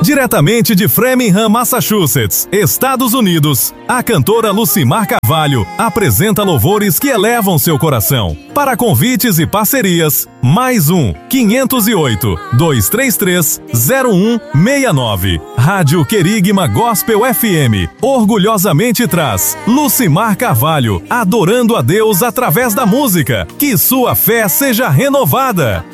Diretamente de Framingham, Massachusetts, Estados Unidos, a cantora Lucimar Carvalho apresenta louvores que elevam seu coração. Para convites e parcerias, mais 508-233-0169. Rádio Querigma Gospel FM orgulhosamente traz Lucimar Carvalho, adorando a Deus através da música. Que sua fé seja renovada.